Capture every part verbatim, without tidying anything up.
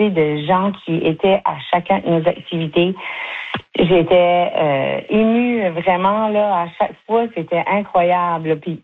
quantité de gens qui étaient à chacun de nos activités. J'étais euh, émue vraiment là à chaque fois, c'était incroyable. Puis,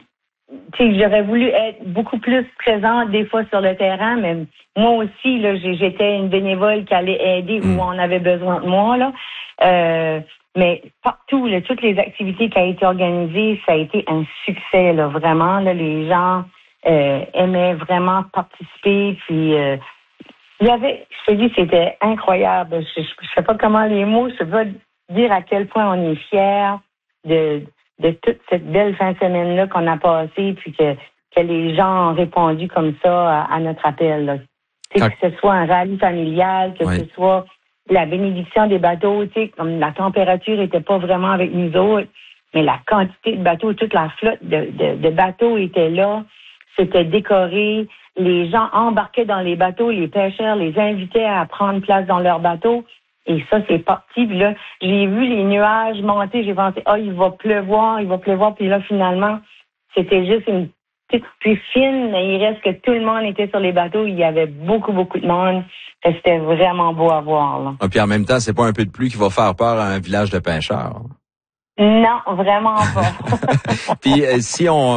tu sais, j'aurais voulu être beaucoup plus présente des fois sur le terrain, mais moi aussi là, j'étais une bénévole qui allait aider mmh. où on avait besoin de moi là. Euh, mais partout, là, toutes les activités qui ont été organisées, ça a été un succès là, vraiment là, les gens euh, aimaient vraiment participer, puis. Euh, Il y avait, je te dis, c'était incroyable. Je ne sais pas comment les mots, je peux pas dire à quel point on est fiers de, de toute cette belle fin de semaine-là qu'on a passée, puis que, que les gens ont répondu comme ça à, à notre appel. Là. Quand... Que ce soit un rallye familial, que oui. ce soit la bénédiction des bateaux, tu sais, comme la température n'était pas vraiment avec nous autres, mais la quantité de bateaux, toute la flotte de, de, de bateaux était là, c'était décoré. Les gens embarquaient dans les bateaux, les pêcheurs les invitaient à prendre place dans leurs bateaux. Et ça, c'est parti. Puis là, j'ai vu les nuages monter. J'ai pensé, ah, oh, il va pleuvoir, il va pleuvoir. Puis là, finalement, c'était juste une petite pluie fine, mais il reste que tout le monde était sur les bateaux. Il y avait beaucoup, beaucoup de monde. C'était vraiment beau à voir. Là. Ah, puis en même temps, c'est pas un peu de pluie qui va faire peur à un village de pêcheurs. Non, vraiment pas. Puis euh, si on,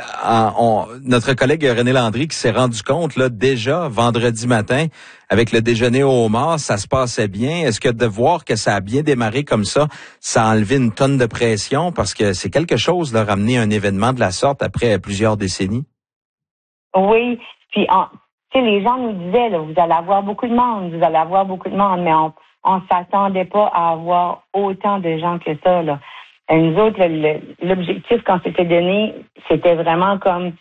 on, notre collègue René Landry qui s'est rendu compte là déjà vendredi matin avec le déjeuner au homard, ça se passait bien. Est-ce que de voir que ça a bien démarré comme ça, ça a enlevé une tonne de pression parce que c'est quelque chose de ramener un événement de la sorte après plusieurs décennies? Oui, puis tu sais les gens nous disaient là, vous allez avoir beaucoup de monde, vous allez avoir beaucoup de monde, mais on on s'attendait pas à avoir autant de gens que ça là. Nous autres, le, l'objectif qu'on s'était donné, c'était vraiment comme,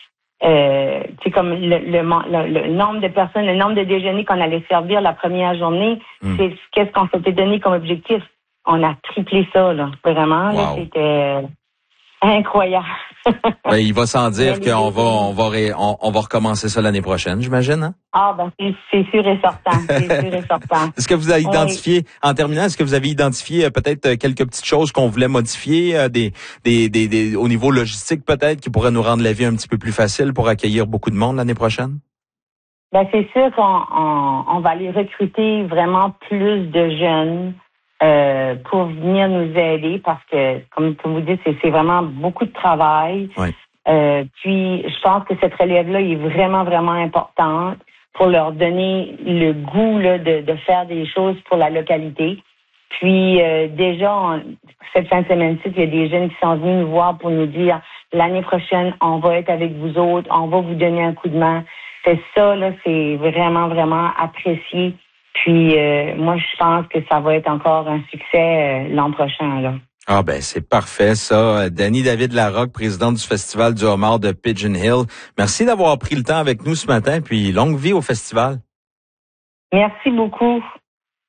euh, tu sais, comme le, le, le, le nombre de personnes, le nombre de déjeuners qu'on allait servir la première journée. Mm. C'est qu'est-ce qu'on s'était donné comme objectif. On a triplé ça, là. Vraiment, wow. Là, c'était incroyable. Ben, il va sans dire qu'on va, on va, ré, on, on va recommencer ça l'année prochaine, j'imagine, hein? Ah, ben, c'est, c'est sûr et certain. C'est sûr et certain. Est-ce que vous avez identifié, oui. en terminant, est-ce que vous avez identifié euh, peut-être quelques petites choses qu'on voulait modifier, euh, des, des, des, des, au niveau logistique peut-être, qui pourraient nous rendre la vie un petit peu plus facile pour accueillir beaucoup de monde l'année prochaine? Ben, c'est sûr qu'on, on, on va aller recruter vraiment plus de jeunes. Euh, pour venir nous aider parce que, comme, comme vous dites, c'est, c'est vraiment beaucoup de travail. Oui. Euh, puis, je pense que cette relève-là est vraiment, vraiment importante pour leur donner le goût là, de, de faire des choses pour la localité. Puis, euh, déjà, on, cette fin de semaine-ci, il y a des jeunes qui sont venus nous voir pour nous dire l'année prochaine, on va être avec vous autres, on va vous donner un coup de main. C'est ça, là, c'est vraiment, vraiment apprécié. Puis euh, moi, je pense que ça va être encore un succès euh, l'an prochain, là. Ah ben c'est parfait ça. Dany David Larocque, présidente du Festival du homard de Pigeon Hill. Merci d'avoir pris le temps avec nous ce matin, puis longue vie au festival. Merci beaucoup.